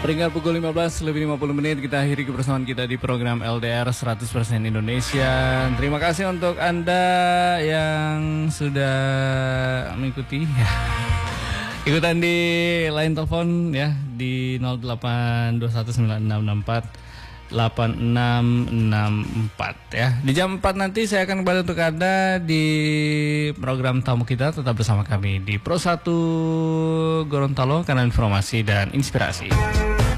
Peringkat pukul 15 lebih 50 menit kita akhiri kebersamaan kita di program LDR 100% Indonesia. Terima kasih untuk Anda yang sudah mengikuti ya. Ikutan di line telepon ya di 082196648664 ya. Di jam 4 nanti saya akan kembali untuk Anda di program tamu kita. Tetap bersama kami di Pro 1 Gorontalo, kanal informasi dan inspirasi.